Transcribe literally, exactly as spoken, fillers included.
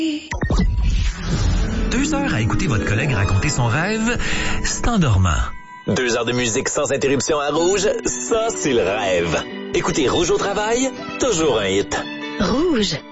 Deux heures à écouter votre collègue raconter son rêve, c'est endormant. Deux heures de musique sans interruption à Rouge, ça, c'est le rêve. Écoutez Rouge au travail, toujours un hit. Rouge.